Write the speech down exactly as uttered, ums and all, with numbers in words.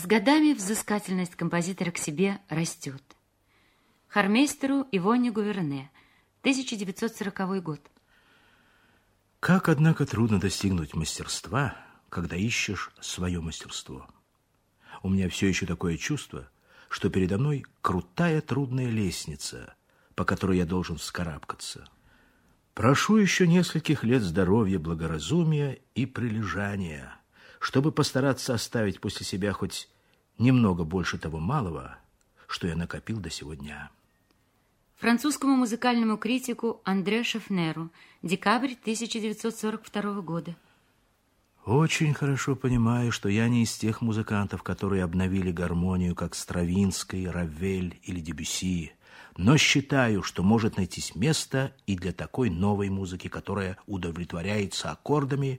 С годами взыскательность композитора к себе растет. Хормейстеру Ивоне Гуверне, тысяча девятьсот сороковой год. Как, однако, трудно достигнуть мастерства, когда ищешь свое мастерство. У меня все еще такое чувство, что передо мной крутая трудная лестница, по которой я должен вскарабкаться. Прошу еще нескольких лет здоровья, благоразумия и прилежания, чтобы постараться оставить после себя хоть немного больше того малого, что я накопил до сего дня. Французскому музыкальному критику Андре Шефнеру, декабрь тысяча девятьсот сорок второго года. Очень хорошо понимаю, что я не из тех музыкантов, которые обновили гармонию, как Стравинский, Равель или Дебюсси, но считаю, что может найтись место и для такой новой музыки, которая удовлетворяется аккордами